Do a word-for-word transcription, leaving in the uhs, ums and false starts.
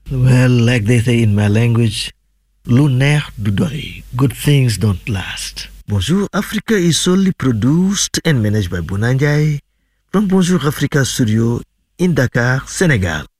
Well, like they say in my language, lu neex du doy. Good things don't last. Bonjour Africa is solely produced and managed by Bunanjay from Bonjour Africa Studio in Dakar, Senegal.